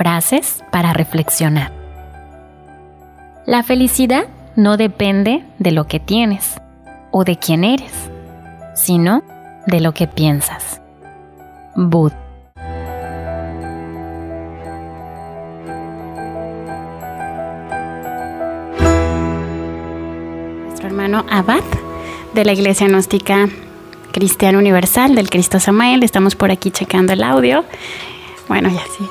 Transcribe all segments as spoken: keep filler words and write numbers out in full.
Frases para reflexionar. La felicidad no depende de lo que tienes o de quién eres, sino de lo que piensas. Bud. Nuestro hermano Abad de la Iglesia Gnóstica Cristiana Universal del Cristo Samael. Estamos por aquí checando el audio. Bueno, ya sí.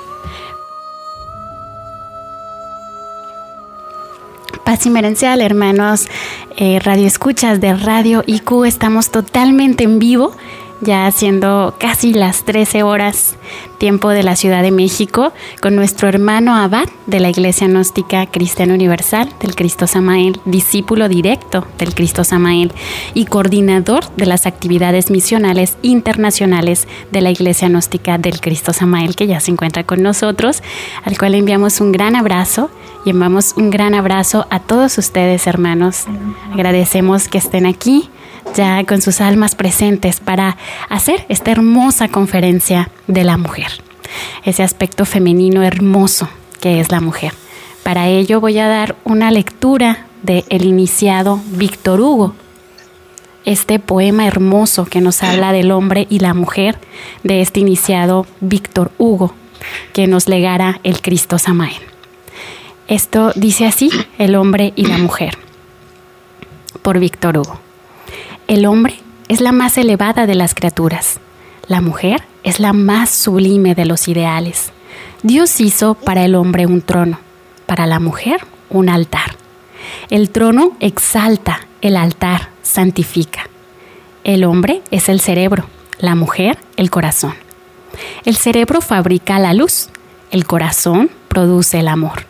Paz inmerencial, hermanos eh, radio escuchas de Radio I Q. Estamos totalmente en vivo, ya siendo casi las trece horas, tiempo de la Ciudad de México, con nuestro hermano Abad de la Iglesia Gnóstica Cristiana Universal del Cristo Samael, discípulo directo del Cristo Samael y coordinador de las actividades misionales internacionales de la Iglesia Gnóstica del Cristo Samael, que ya se encuentra con nosotros, al cual le enviamos un gran abrazo y enviamos un gran abrazo a todos ustedes, hermanos. Agradecemos que estén aquí, ya con sus almas presentes para hacer esta hermosa conferencia de la mujer, ese aspecto femenino hermoso que es la mujer. Para ello voy a dar una lectura del iniciado Víctor Hugo, este poema hermoso que nos habla del hombre y la mujer de este iniciado Víctor Hugo, que nos legara el Cristo Samael. Esto dice así: el hombre y la mujer, por Víctor Hugo. El hombre es la más elevada de las criaturas. La mujer es la más sublime de los ideales. Dios hizo para el hombre un trono, para la mujer un altar. El trono exalta, el altar santifica. El hombre es el cerebro, la mujer el corazón. El cerebro fabrica la luz, el corazón produce el amor.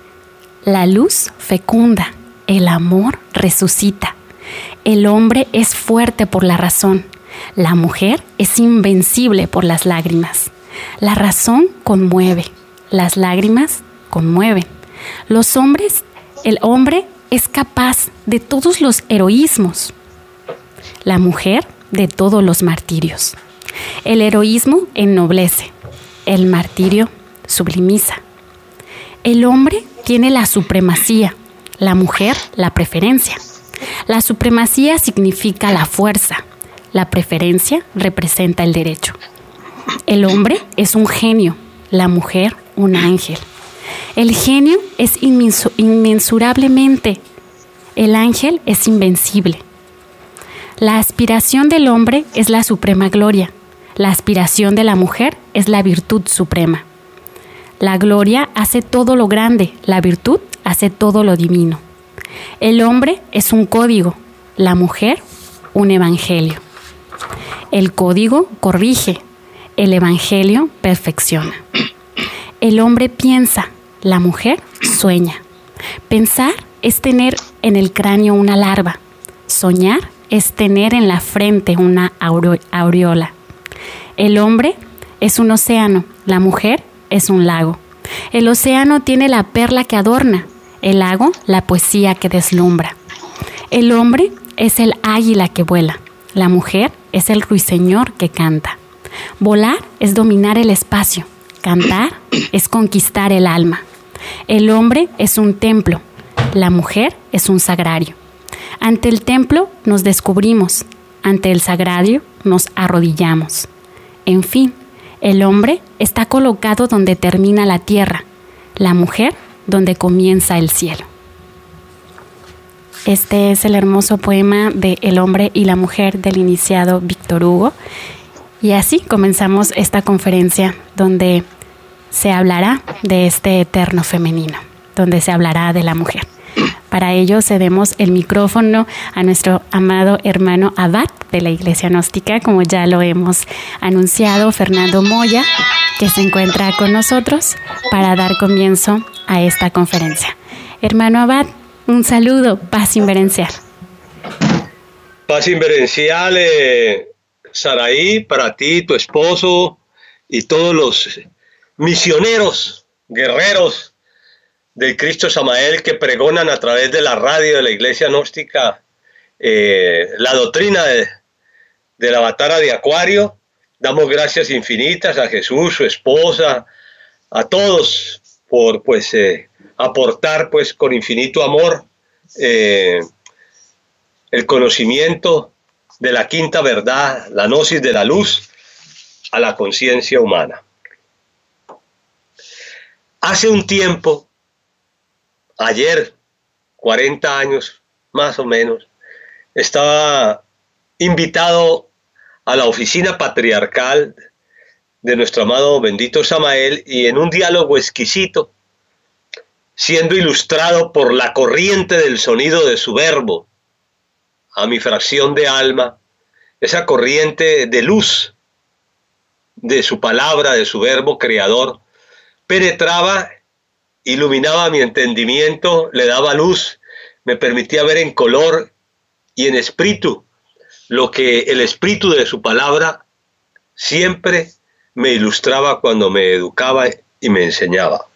La luz fecunda, el amor resucita. El hombre es fuerte por la razón, la mujer es invencible por las lágrimas. La razón conmueve, las lágrimas conmueven. Los hombres, el hombre es capaz de todos los heroísmos, la mujer de todos los martirios. El heroísmo ennoblece, el martirio sublimiza. El hombre tiene la supremacía, la mujer la preferencia. La supremacía significa la fuerza, la preferencia representa el derecho. El hombre es un genio, la mujer un ángel. El genio es inmensu- inmensurablemente, el ángel es invencible. La aspiración del hombre es la suprema gloria, la aspiración de la mujer es la virtud suprema. La gloria hace todo lo grande, la virtud hace todo lo divino. El hombre es un código, la mujer un evangelio. El código corrige, el evangelio perfecciona. El hombre piensa, la mujer sueña. Pensar es tener en el cráneo una larva, soñar es tener en la frente una aureola. El hombre es un océano, la mujer es un lago. El océano tiene la perla que adorna, el lago la poesía que deslumbra. El hombre es el águila que vuela, la mujer es el ruiseñor que canta. Volar es dominar el espacio, cantar es conquistar el alma. El hombre es un templo, la mujer es un sagrario. Ante el templo nos descubrimos, ante el sagrario nos arrodillamos. En fin, el hombre está colocado donde termina la tierra, la mujer donde comienza el cielo. Este es el hermoso poema de El hombre y la mujer del iniciado Víctor Hugo. Y así comenzamos esta conferencia donde se hablará de este eterno femenino, donde se hablará de la mujer. Para ello cedemos el micrófono a nuestro amado hermano Abad de la Iglesia Gnóstica, como ya lo hemos anunciado, Fernando Moya, que se encuentra con nosotros para dar comienzo a esta conferencia. Hermano Abad, un saludo, paz inverencial. Paz inverencial, eh, Saraí, para ti, tu esposo y todos los misioneros, guerreros del Cristo Samael que pregonan a través de la radio de la Iglesia Gnóstica eh, la doctrina de, del avatar de Acuario. Damos gracias infinitas a Jesús, su esposa, a todos por pues eh, aportar pues con infinito amor eh, el conocimiento de la quinta verdad, la gnosis de la luz, a la conciencia humana. Hace un tiempo, ayer, cuarenta años más o menos, estaba invitado a la oficina patriarcal de nuestro amado bendito Samael, y en un diálogo exquisito, siendo ilustrado por la corriente del sonido de su verbo, a mi fracción de alma, esa corriente de luz de su palabra, de su verbo creador, penetraba, iluminaba mi entendimiento, le daba luz, me permitía ver en color y en espíritu lo que el espíritu de su palabra siempre me ilustraba cuando me educaba y me enseñaba.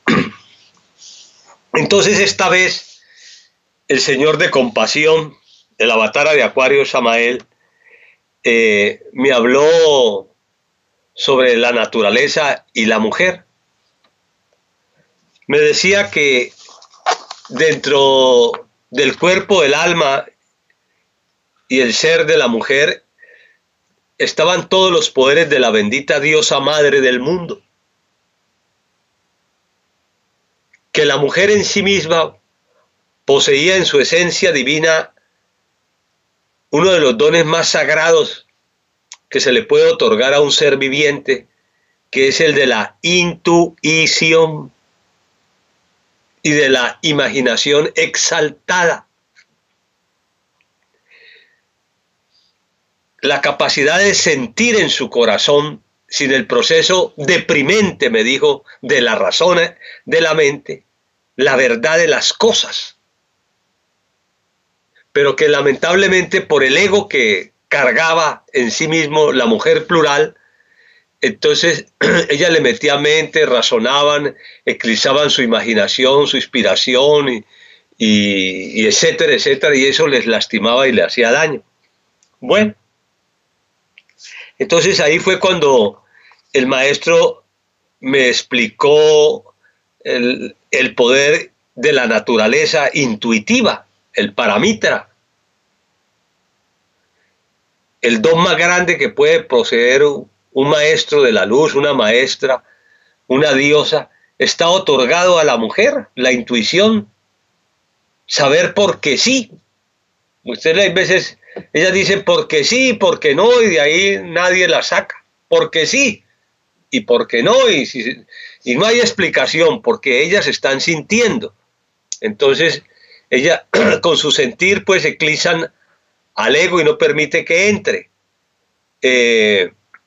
Entonces esta vez el Señor de compasión, el avatara de Acuario Samael, eh, me habló sobre la naturaleza y la mujer. Me decía que dentro del cuerpo, el alma y el ser de la mujer estaban todos los poderes de la bendita diosa madre del mundo. Que la mujer en sí misma poseía en su esencia divina uno de los dones más sagrados que se le puede otorgar a un ser viviente, que es el de la intuición y de la imaginación exaltada. La capacidad de sentir en su corazón, sin el proceso deprimente, me dijo, de la razón, de la mente, la verdad de las cosas. Pero que lamentablemente por el ego que cargaba en sí mismo la mujer plural, entonces ella le metía mente, razonaban, eclipsaban su imaginación, su inspiración, y, y, y etcétera, etcétera, y eso les lastimaba y le hacía daño. Bueno, entonces ahí fue cuando el maestro me explicó el, el poder de la naturaleza intuitiva, el paramitra, el don más grande que puede poseer un maestro de la luz, una maestra, una diosa, está otorgado a la mujer, la intuición, saber por qué sí. Ustedes a veces, ellas dicen porque sí, porque no, y de ahí nadie la saca, porque sí, y porque no, y, si, y no hay explicación, porque ellas están sintiendo. Entonces, ella con su sentir pues eclipsan al ego y no permite que entre. Eh,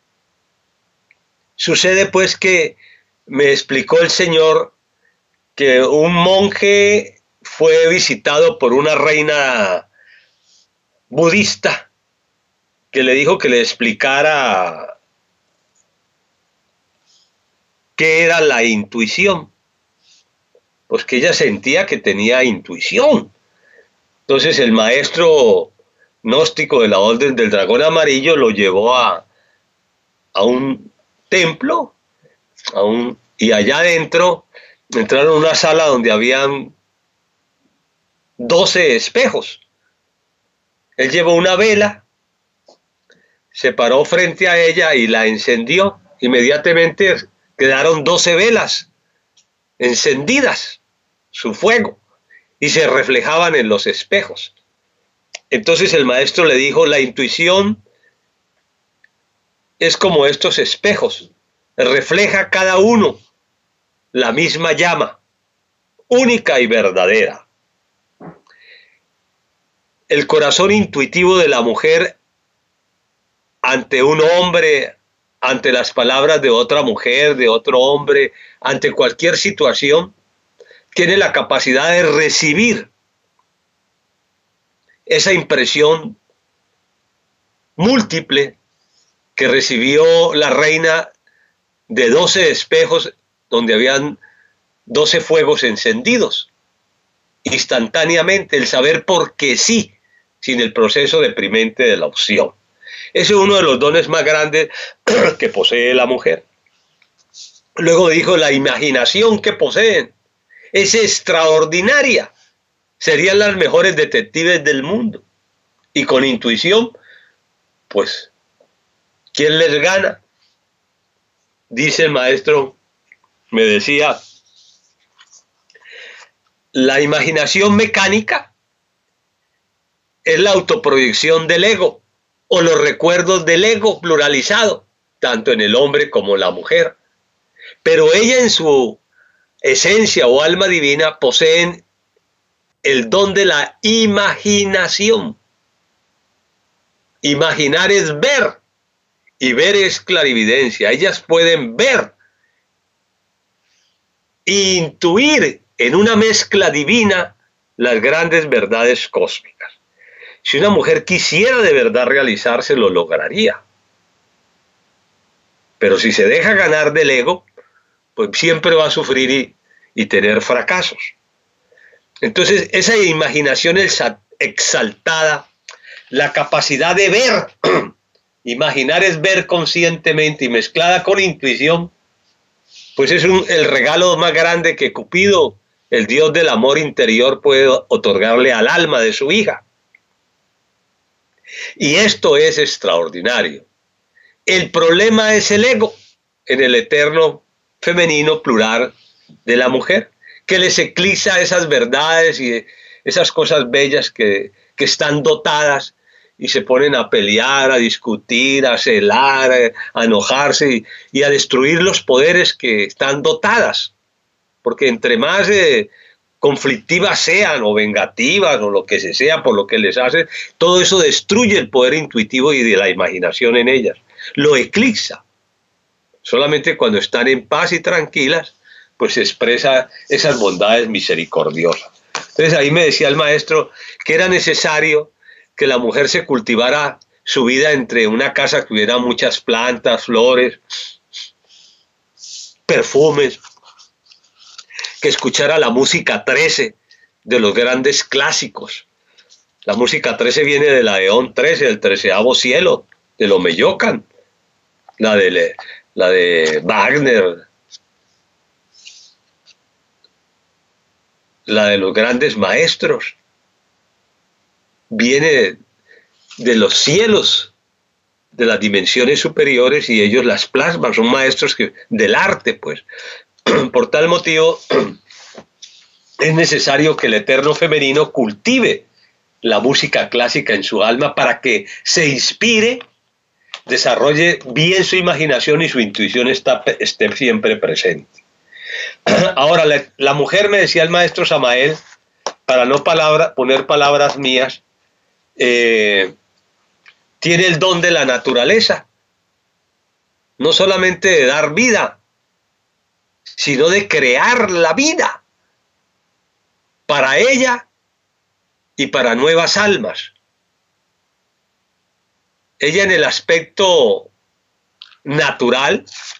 sucede pues que me explicó el Señor que un monje fue visitado por una reina budista que le dijo que le explicara qué era la intuición. Pues que ella sentía que tenía intuición. Entonces el maestro gnóstico de la Orden del Dragón Amarillo lo llevó a, a un templo, a un, y allá adentro entraron a una sala donde habían doce espejos. Él llevó una vela, se paró frente a ella y la encendió. Inmediatamente quedaron doce velas encendidas, su fuego, y se reflejaban en los espejos. Entonces el maestro le dijo, la intuición es como estos espejos, refleja cada uno la misma llama, única y verdadera. El corazón intuitivo de la mujer ante un hombre, ante las palabras de otra mujer, de otro hombre, ante cualquier situación, tiene la capacidad de recibir esa impresión múltiple que recibió la reina de doce espejos donde habían doce fuegos encendidos. Instantáneamente, el saber por qué sí, sin el proceso deprimente de la opción. Ese es uno de los dones más grandes que posee la mujer. Luego dijo, la imaginación que poseen es extraordinaria. Serían las mejores detectives del mundo. Y con intuición, pues, ¿quién les gana? Dice el maestro, me decía, la imaginación mecánica es la autoproyección del ego o los recuerdos del ego pluralizado, tanto en el hombre como en la mujer. Pero ella en su esencia o alma divina poseen el don de la imaginación. Imaginar es ver y ver es clarividencia. Ellas pueden ver, intuir en una mezcla divina las grandes verdades cósmicas. Si una mujer quisiera de verdad realizarse, lo lograría. Pero si se deja ganar del ego, pues siempre va a sufrir y, y tener fracasos. Entonces, esa imaginación exaltada, la capacidad de ver, imaginar es ver conscientemente y mezclada con intuición, pues es un, el regalo más grande que Cupido, el Dios del amor interior, puede otorgarle al alma de su hija. Y esto es extraordinario. El problema es el ego en el eterno femenino plural de la mujer, que les eclipsa esas verdades y esas cosas bellas que, que están dotadas y se ponen a pelear, a discutir, a celar, a enojarse y, y a destruir los poderes que están dotadas. Porque entre más eh, conflictivas sean o vengativas o lo que se sea por lo que les hace, todo eso destruye el poder intuitivo y de la imaginación en ellas. Lo eclipsa. Solamente cuando están en paz y tranquilas, pues se expresa esas bondades misericordiosas. Entonces ahí me decía el maestro que era necesario que la mujer se cultivara su vida entre una casa que hubiera muchas plantas, flores, perfumes, que escuchara la música trece de los grandes clásicos. La música trece viene de la Eón trece, del treceavo cielo, de Omeyocan, la de, la de Wagner, la de los grandes maestros, viene de los cielos, de las dimensiones superiores, y ellos las plasman, son maestros que, del arte, pues. Por tal motivo, es necesario que el eterno femenino cultive la música clásica en su alma para que se inspire, desarrolle bien su imaginación y su intuición está, esté siempre presente. Ahora, la, la mujer, me decía el maestro Samael, para no palabra, poner palabras mías, eh, tiene el don de la naturaleza, no solamente de dar vida, sino de crear la vida para ella y para nuevas almas. Ella en el aspecto natural,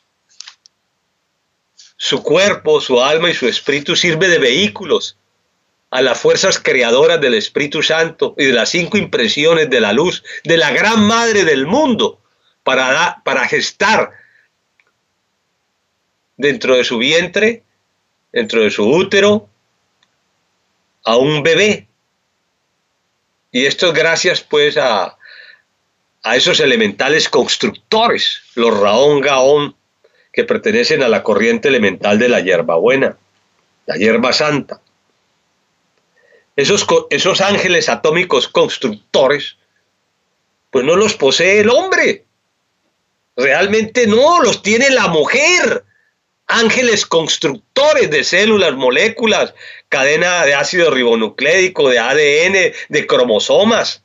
su cuerpo, su alma y su espíritu sirve de vehículos a las fuerzas creadoras del Espíritu Santo y de las cinco impresiones de la luz, de la gran madre del mundo, para, da, para gestar dentro de su vientre, dentro de su útero, a un bebé. Y esto es gracias pues a, a esos elementales constructores, los Raón Gaón, que pertenecen a la corriente elemental de la hierbabuena, la hierba santa. Esos, esos ángeles atómicos constructores, pues no los posee el hombre. Realmente no, los tiene la mujer. Ángeles constructores de células, moléculas, cadena de ácido ribonucleico, de A D N, de cromosomas,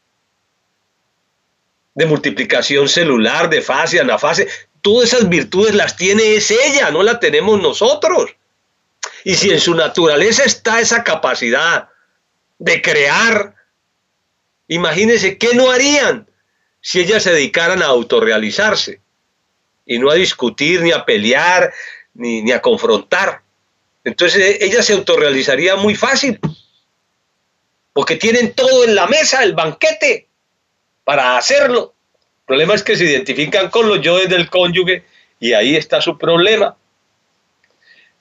de multiplicación celular, de fase, anafase. Todas esas virtudes las tiene es ella, no las tenemos nosotros. Y si en su naturaleza está esa capacidad de crear, imagínense qué no harían si ellas se dedicaran a autorrealizarse y no a discutir, ni a pelear, ni, ni a confrontar. Entonces ellas se autorrealizarían muy fácil, porque tienen todo en la mesa, el banquete, para hacerlo. El problema es que se identifican con los yoes del cónyuge y ahí está su problema.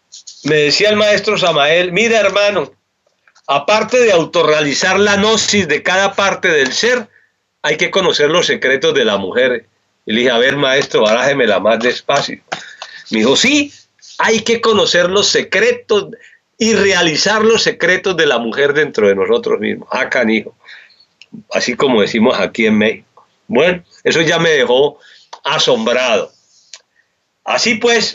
me decía el maestro Samael, mira hermano, aparte de autorrealizar la gnosis de cada parte del ser, hay que conocer los secretos de la mujer. Y le dije, a ver maestro, barájemela más despacio. Me dijo, sí, hay que conocer los secretos y realizar los secretos de la mujer dentro de nosotros mismos. Ah, canijo. Así como decimos aquí en México. Bueno, eso ya me dejó asombrado. Así pues,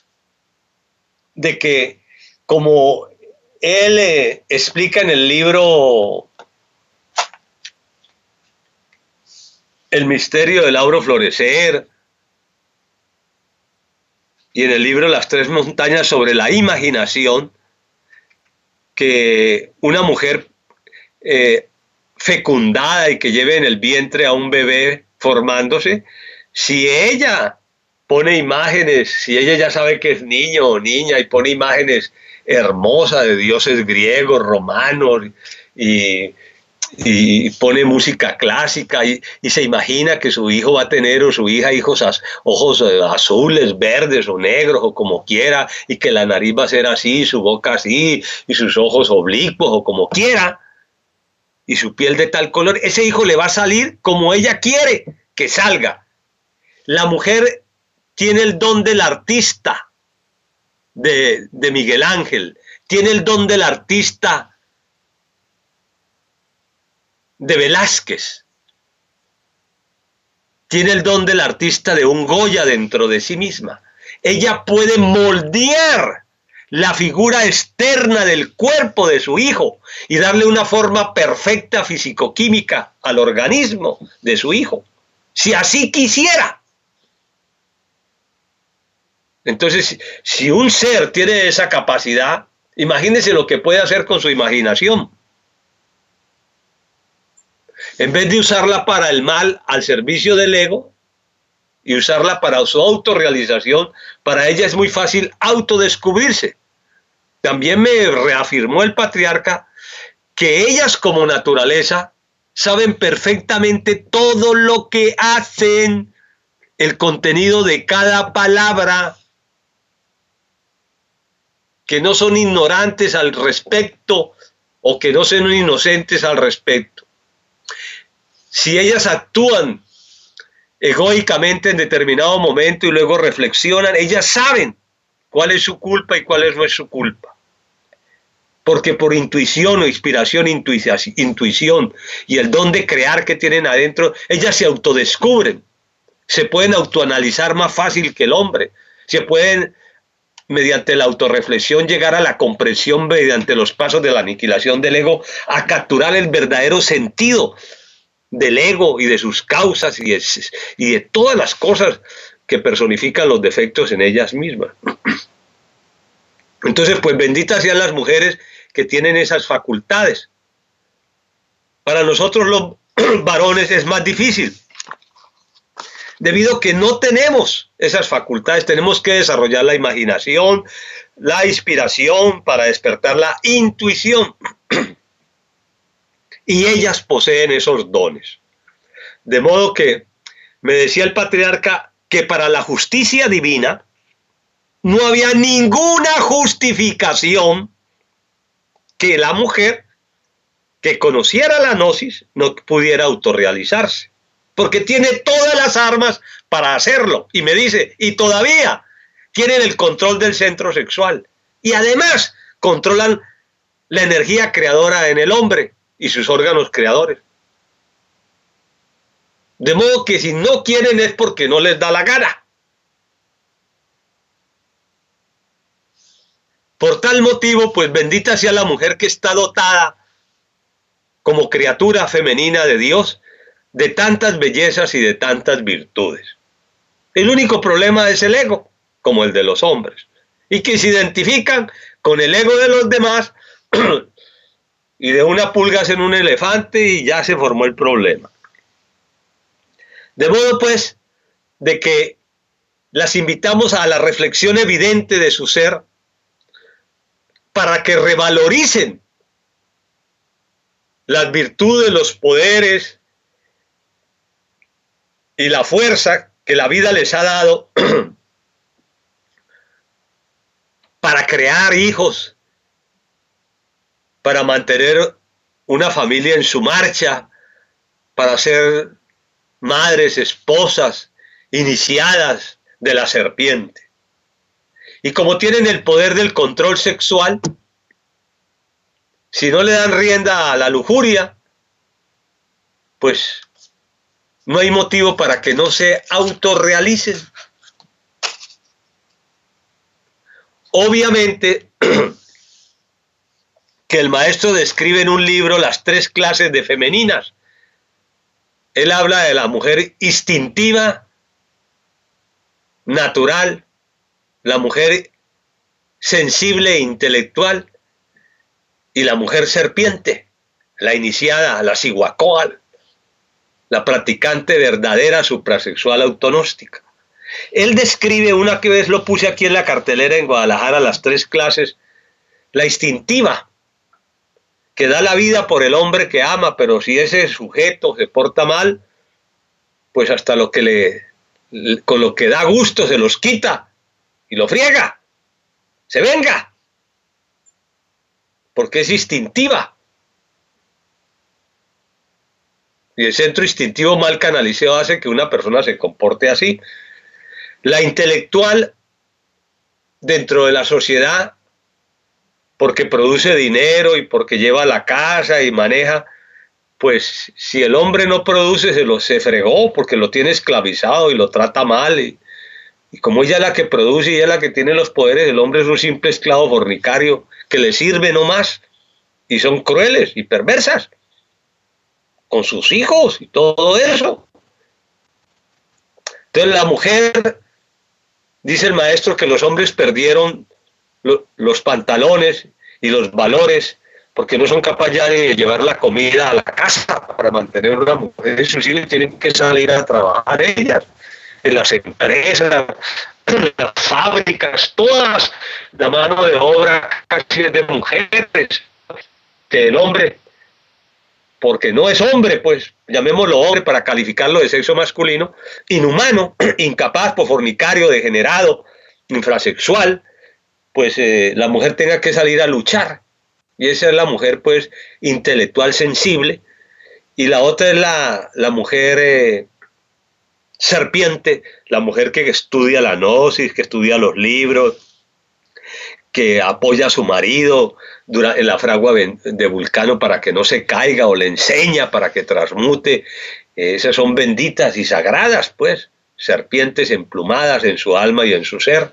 de que como él eh, explica en el libro El misterio del auro florecer y en el libro Las tres montañas sobre la imaginación, que una mujer eh, fecundada y que lleve en el vientre a un bebé formándose, si ella pone imágenes, si ella ya sabe que es niño o niña y pone imágenes hermosas de dioses griegos, romanos y, y pone música clásica y, y se imagina que su hijo va a tener o su hija hijos az, ojos azules, verdes o negros o como quiera y que la nariz va a ser así, su boca así y sus ojos oblicuos o como quiera y su piel de tal color, ese hijo le va a salir como ella quiere que salga. La mujer tiene el don del artista de, de Miguel Ángel, tiene el don del artista de Velázquez, tiene el don del artista de un Goya dentro de sí misma. Ella puede moldear la figura externa del cuerpo de su hijo y darle una forma perfecta fisicoquímica al organismo de su hijo, si así quisiera. Entonces, si un ser tiene esa capacidad, imagínense lo que puede hacer con su imaginación. En vez de usarla para el mal al servicio del ego y usarla para su autorrealización, para ella es muy fácil autodescubrirse. También me reafirmó el patriarca que ellas como naturaleza saben perfectamente todo lo que hacen, el contenido de cada palabra, que no son ignorantes al respecto o que no son inocentes al respecto. Si ellas actúan egoicamente en determinado momento y luego reflexionan, ellas saben cuál es su culpa y cuál no es su culpa. Porque por intuición o inspiración, intuición y el don de crear que tienen adentro, ellas se autodescubren, se pueden autoanalizar más fácil que el hombre, se pueden, mediante la autorreflexión, llegar a la comprensión mediante los pasos de la aniquilación del ego, a capturar el verdadero sentido del ego y de sus causas y de, y de todas las cosas que personifican los defectos en ellas mismas. Entonces, pues benditas sean las mujeres que tienen esas facultades. Para nosotros los varones es más difícil, debido a que no tenemos esas facultades. Tenemos que desarrollar la imaginación, la inspiración para despertar la intuición. Y ellas poseen esos dones. De modo que me decía el patriarca que para la justicia divina no había ninguna justificación que la mujer que conociera la gnosis no pudiera autorrealizarse, porque tiene todas las armas para hacerlo. Y me dice, y todavía tienen el control del centro sexual y además controlan la energía creadora en el hombre y sus órganos creadores. De modo que si no quieren es porque no les da la gana. Por tal motivo, pues bendita sea la mujer que está dotada como criatura femenina de Dios de tantas bellezas y de tantas virtudes. El único problema es el ego, como el de los hombres, y que se identifican con el ego de los demás y de una pulga hacen un elefante y ya se formó el problema. De modo pues de que las invitamos a la reflexión evidente de su ser para que revaloricen las virtudes, los poderes y la fuerza que la vida les ha dado para crear hijos, para mantener una familia en su marcha, para ser madres, esposas, iniciadas de la serpiente. Y como tienen el poder del control sexual, si no le dan rienda a la lujuria, pues no hay motivo para que no se autorrealicen. Obviamente que el maestro describe en un libro las tres clases de femeninas. Él habla de la mujer instintiva, natural, la mujer sensible e intelectual y la mujer serpiente, la iniciada, la Cihuacóatl, la practicante verdadera suprasexual autonóstica. Él describe, una que vez lo puse aquí en la cartelera en Guadalajara, las tres clases: la instintiva, que da la vida por el hombre que ama, pero si ese sujeto se porta mal, pues hasta lo que le, con lo que da gusto se los quita y lo friega, se venga, porque es instintiva. Y el centro instintivo mal canalizado hace que una persona se comporte así. La intelectual, dentro de la sociedad, porque produce dinero y porque lleva la casa y maneja, pues si el hombre no produce, se lo se fregó porque lo tiene esclavizado y lo trata mal. Y, y como ella es la que produce y ella es la que tiene los poderes, el hombre es un simple esclavo fornicario que le sirve no más. Y son crueles y perversas con sus hijos y todo eso. Entonces la mujer, dice el maestro, que los hombres perdieron lo, los pantalones y los valores porque no son capaces ya de llevar la comida a la casa para mantener una mujer. Inclusive tienen que salir a trabajar ellas en las empresas, en las fábricas, todas, la mano de obra casi es de mujeres, que el hombre, porque no es hombre, pues llamémoslo hombre para calificarlo de sexo masculino, inhumano, incapaz, fornicario, degenerado, infrasexual, pues eh, la mujer tenga que salir a luchar. Y esa es la mujer, pues, intelectual sensible. Y la otra es la, la mujer eh, serpiente, la mujer que estudia la gnosis, que estudia los libros, que apoya a su marido en la fragua de Vulcano para que no se caiga, o le enseña para que transmute. Esas son benditas y sagradas, pues, serpientes emplumadas en su alma y en su ser.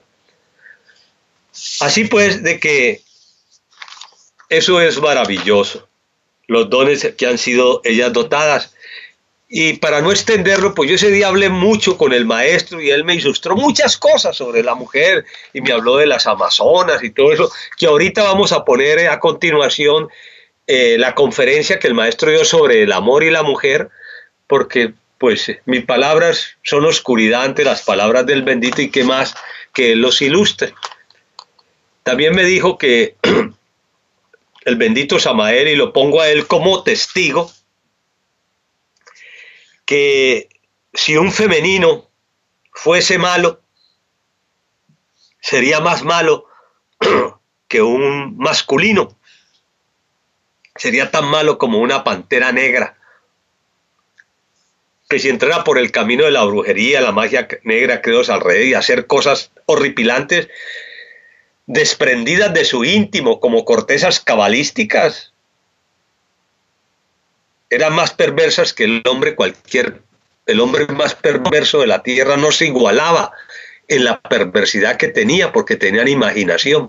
Así pues, de que eso es maravilloso, los dones que han sido ellas dotadas. Y para no extenderlo, pues yo ese día hablé mucho con el maestro y él me ilustró muchas cosas sobre la mujer y me habló de las amazonas y todo eso, que ahorita vamos a poner a continuación eh, la conferencia que el maestro dio sobre el amor y la mujer, porque pues mis palabras son oscuridad ante las palabras del bendito, y qué más que él los ilustre. También me dijo que el bendito Samael, y lo pongo a él como testigo, que si un femenino fuese malo, sería más malo que un masculino. Sería tan malo como una pantera negra, que si entrara por el camino de la brujería, la magia negra, creos alrededor, y hacer cosas horripilantes, desprendidas de su íntimo, como cortezas cabalísticas, eran más perversas que el hombre cualquier. El hombre más perverso de la tierra no se igualaba en la perversidad que tenía, porque tenían imaginación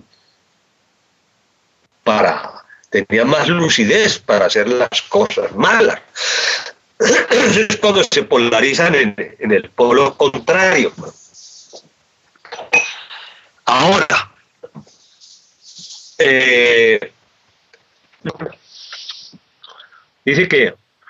para, tenían más lucidez para hacer las cosas malas. Es cuando se polarizan en, en el polo contrario. Ahora, Eh, dice que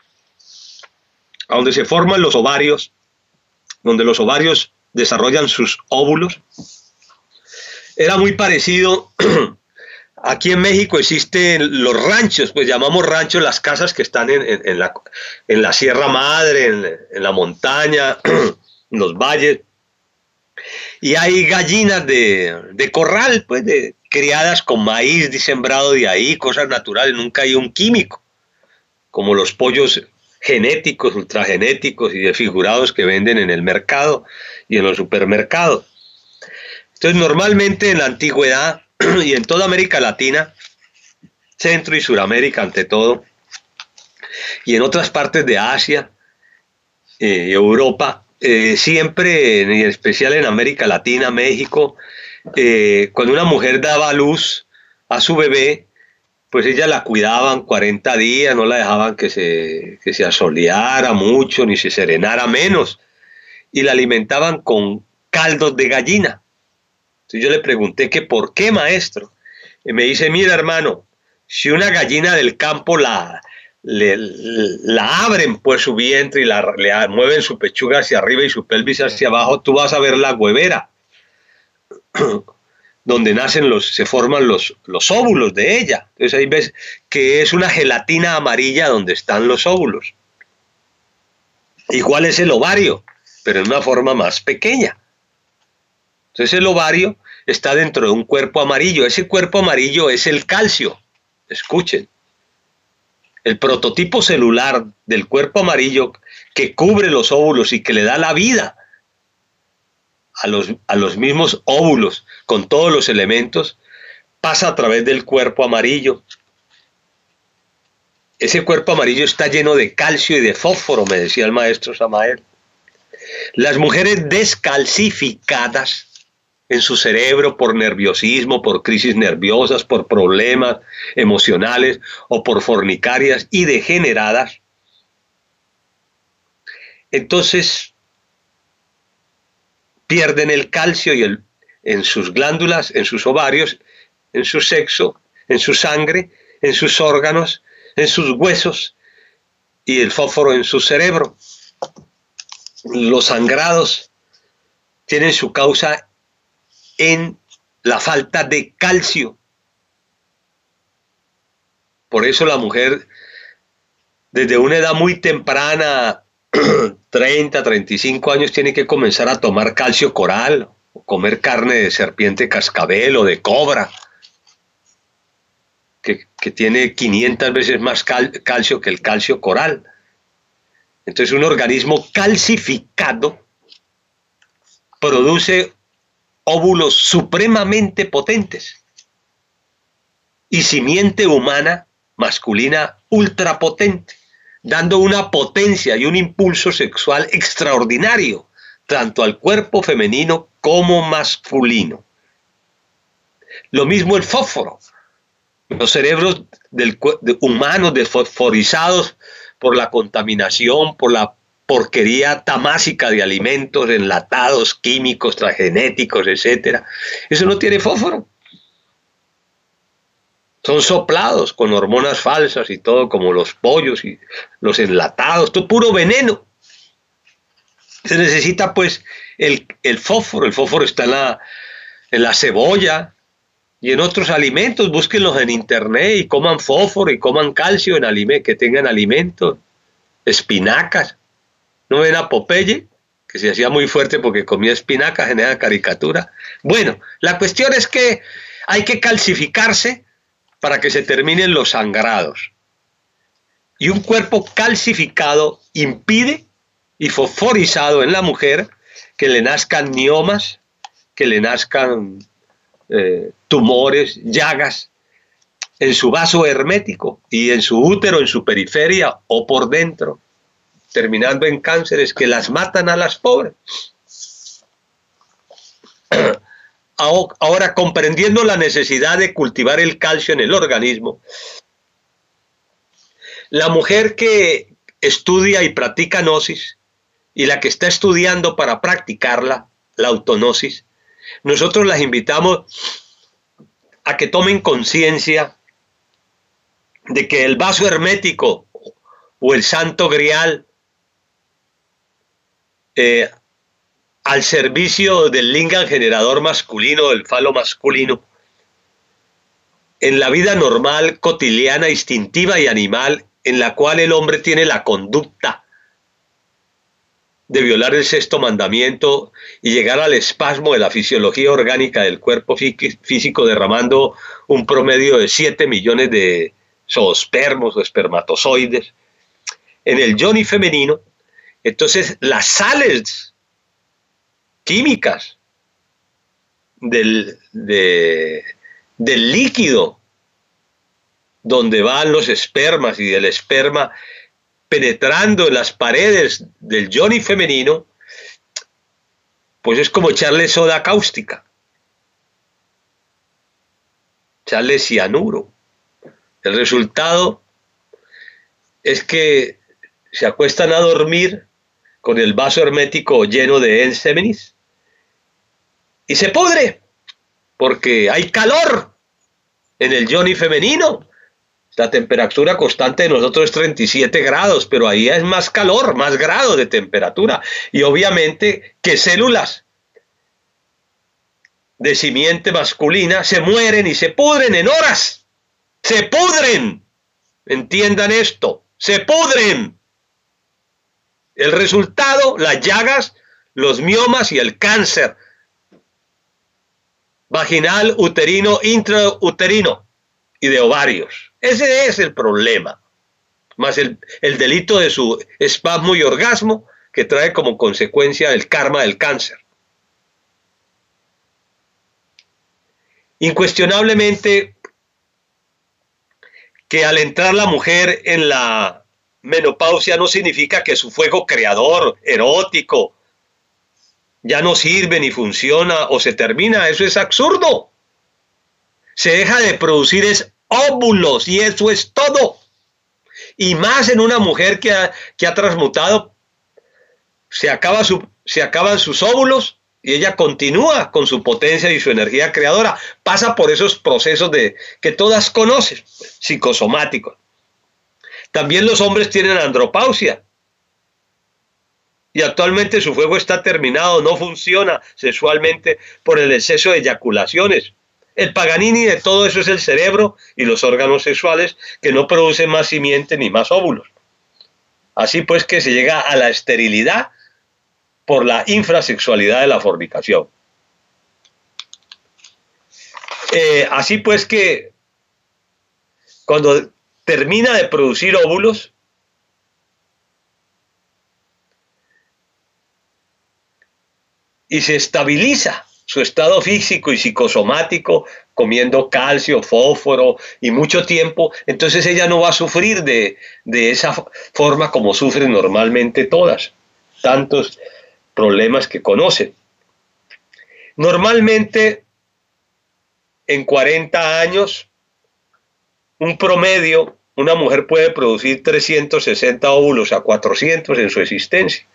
a donde se forman los ovarios, donde los ovarios desarrollan sus óvulos, era muy parecido. Aquí en México existen los ranchos, pues llamamos ranchos las casas que están en, en, en, la, en la Sierra Madre, en, en la montaña, en los valles, y hay gallinas de, de corral, pues de criadas con maíz sembrado de ahí, cosas naturales, nunca hay un químico, como los pollos genéticos, ultragenéticos y desfigurados que venden en el mercado y en los supermercados. Entonces, normalmente en la antigüedad y en toda América Latina, Centro y Suramérica ante todo, y en otras partes de Asia y eh, Europa, eh, siempre, y en especial en América Latina, México, eh, cuando una mujer daba a luz a su bebé, pues ella la cuidaban cuarenta días, no la dejaban que se, que se asoleara mucho, ni se serenara menos, y la alimentaban con caldos de gallina. Entonces yo le pregunté que por qué, maestro, y me dice, mira, hermano, si una gallina del campo la, le, la abren pues su vientre y la, le mueven su pechuga hacia arriba y su pelvis hacia abajo, tú vas a ver la huevera, donde nacen los, se forman los, los óvulos de ella. Entonces ahí ves que es una gelatina amarilla donde están los óvulos. Igual es el ovario, pero en una forma más pequeña. Entonces el ovario está dentro de un cuerpo amarillo. Ese cuerpo amarillo es el calcio. Escuchen. El prototipo celular del cuerpo amarillo que cubre los óvulos y que le da la vida a los, a los mismos óvulos con todos los elementos, pasa a través del cuerpo amarillo. Ese cuerpo amarillo está lleno de calcio y de fósforo, me decía el maestro Samael. Las mujeres descalcificadas en su cerebro por nerviosismo, por crisis nerviosas, por problemas emocionales o por fornicarias y degeneradas, entonces pierden el calcio y el, en sus glándulas, en sus ovarios, en su sexo, en su sangre, en sus órganos, en sus huesos y el fósforo en su cerebro. Los sangrados tienen su causa en la falta de calcio. Por eso la mujer, desde una edad muy temprana, treinta, treinta y cinco años, tiene que comenzar a tomar calcio coral, o comer carne de serpiente cascabel o de cobra, que, que tiene quinientas veces más cal, calcio que el calcio coral. Entonces un organismo calcificado produce óvulos supremamente potentes y simiente humana masculina ultrapotente, dando una potencia y un impulso sexual extraordinario, tanto al cuerpo femenino como masculino. Lo mismo el fósforo. Los cerebros del, de, humanos desfosforizados por la contaminación, por la porquería tamásica de alimentos enlatados, químicos, transgenéticos, etcétera. Eso no tiene fósforo. Son soplados con hormonas falsas y todo, como los pollos y los enlatados, todo puro veneno. Se necesita pues el, el fósforo. El fósforo está en la, en la cebolla y en otros alimentos. Búsquenlos en internet y coman fósforo y coman calcio en alimentos, que tengan alimentos, espinacas. ¿No ven a Popeye? Que se hacía muy fuerte porque comía espinacas en esa caricatura. Bueno, la cuestión es que hay que calcificarse para que se terminen los sangrados. Y un cuerpo calcificado impide y fosforizado en la mujer que le nazcan miomas, que le nazcan eh, tumores, llagas en su vaso hermético y en su útero, en su periferia o por dentro, terminando en cánceres que las matan a las pobres. Ahora, comprendiendo la necesidad de cultivar el calcio en el organismo, la mujer que estudia y practica gnosis y la que está estudiando para practicarla, la autognosis, nosotros las invitamos a que tomen conciencia de que el vaso hermético o el santo grial eh, al servicio del lingam generador masculino, del falo masculino, en la vida normal, cotidiana, instintiva y animal, en la cual el hombre tiene la conducta de violar el sexto mandamiento y llegar al espasmo de la fisiología orgánica del cuerpo físico, derramando un promedio de siete millones de zoospermos o espermatozoides en el yoni femenino. Entonces las sales químicas del, de, del líquido donde van los espermas y del esperma penetrando en las paredes del yoni femenino, pues es como echarle soda cáustica, echarle cianuro. El resultado es que se acuestan a dormir con el vaso hermético lleno de enseminis y se pudre porque hay calor en el yoni femenino. La temperatura constante de nosotros es treinta y siete grados, pero ahí es más calor, más grados de temperatura. Y obviamente que células de simiente masculina se mueren y se pudren en horas. ¡Se pudren! Entiendan esto, ¡se pudren! El resultado, las llagas, los miomas y el cáncer vaginal, uterino, intrauterino y de ovarios. Ese es el problema, más el, el delito de su espasmo y orgasmo que trae como consecuencia el karma del cáncer. Incuestionablemente que al entrar la mujer en la menopausia no significa que su fuego creador, erótico, ya no sirve ni funciona o se termina. Eso es absurdo. Se deja de producir es óvulos y eso es todo. Y más en una mujer que ha, que ha transmutado, se, acaba su, se acaban sus óvulos y ella continúa con su potencia y su energía creadora. Pasa por esos procesos de, que todas conocen, psicosomáticos. También los hombres tienen andropausia. Y actualmente su fuego está terminado, no funciona sexualmente por el exceso de eyaculaciones. El Paganini de todo eso es el cerebro y los órganos sexuales que no producen más simiente ni más óvulos. Así pues que se llega a la esterilidad por la infrasexualidad de la fornicación. Eh, así pues que cuando termina de producir óvulos, y se estabiliza su estado físico y psicosomático, comiendo calcio, fósforo y mucho tiempo, entonces ella no va a sufrir de, de esa forma como sufren normalmente todas, tantos problemas que conocen. Normalmente, en cuarenta años, un promedio, una mujer puede producir trescientos sesenta óvulos a cuatrocientos en su existencia.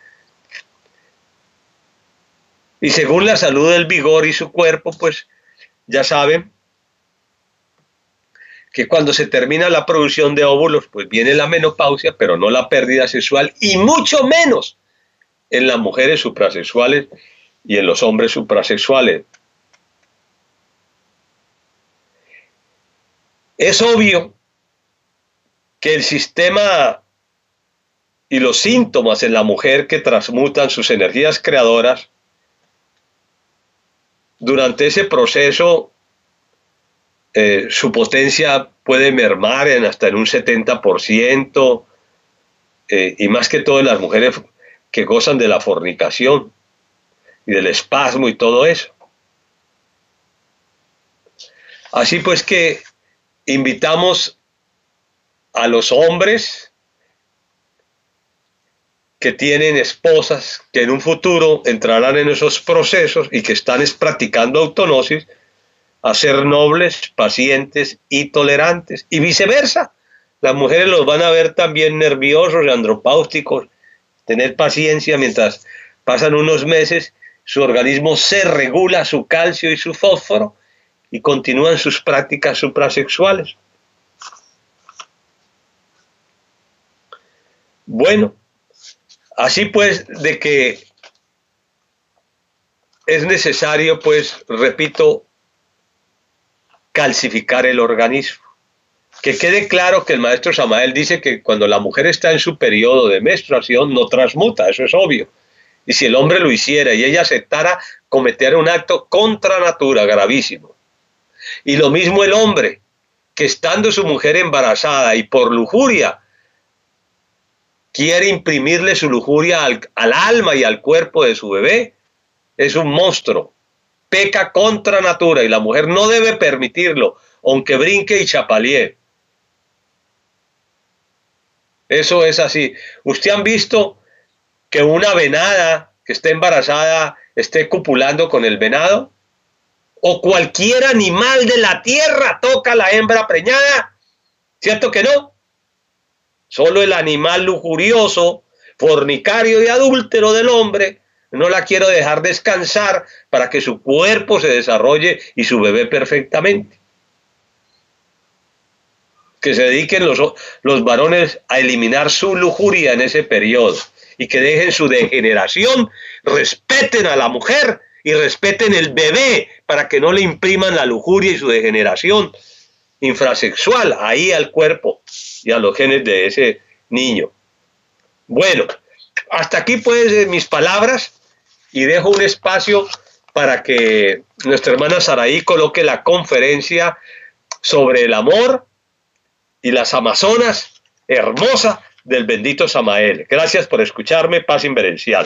Y según la salud del vigor y su cuerpo, pues ya saben que cuando se termina la producción de óvulos, pues viene la menopausia, pero no la pérdida sexual, y mucho menos en las mujeres suprasexuales y en los hombres suprasexuales. Es obvio que el sistema y los síntomas en la mujer que transmutan sus energías creadoras, durante ese proceso, eh, su potencia puede mermar en hasta en un setenta por ciento, eh, y más que todo en las mujeres que gozan de la fornicación y del espasmo y todo eso. Así pues que invitamos a los hombres que tienen esposas que en un futuro entrarán en esos procesos y que están practicando autognosis, a ser nobles, pacientes y tolerantes, y viceversa. Las mujeres los van a ver también nerviosos y andropáusticos, tener paciencia mientras pasan unos meses, su organismo se regula su calcio y su fósforo y continúan sus prácticas suprasexuales. Bueno, así pues de que es necesario, pues, repito, calcificar el organismo. Que quede claro que el maestro Samael dice que cuando la mujer está en su periodo de menstruación no transmuta, eso es obvio. Y si el hombre lo hiciera y ella aceptara, cometer un acto contra natura gravísimo. Y lo mismo el hombre, que estando su mujer embarazada y por lujuria, quiere imprimirle su lujuria al, al alma y al cuerpo de su bebé, es un monstruo, peca contra natura y la mujer no debe permitirlo, aunque brinque y chapalee. Eso es así. ¿Usted han visto que una venada que esté embarazada esté copulando con el venado? ¿O cualquier animal de la tierra toca a la hembra preñada? ¿Cierto que no? Solo el animal lujurioso, fornicario y adúltero del hombre no la quiero dejar descansar para que su cuerpo se desarrolle y su bebé perfectamente. Que se dediquen los, los varones a eliminar su lujuria en ese periodo y que dejen su degeneración, respeten a la mujer y respeten el bebé para que no le impriman la lujuria y su degeneración infrasexual ahí al cuerpo y a los genes de ese niño. Bueno, hasta aquí pues mis palabras y dejo un espacio para que nuestra hermana Saraí coloque la conferencia sobre el amor y las amazonas hermosa del bendito Samael. Gracias por escucharme, paz inverencial.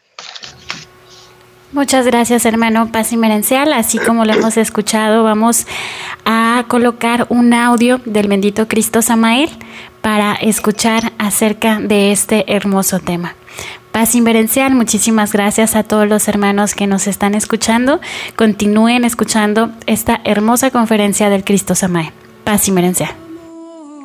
Muchas gracias, hermano Paz Inmerencial. Así como lo hemos escuchado, vamos a colocar un audio del bendito Cristo Samael para escuchar acerca de este hermoso tema. Paz Inmerencial, muchísimas gracias a todos los hermanos que nos están escuchando. Continúen escuchando esta hermosa conferencia del Cristo Samael. Paz Inmerencial.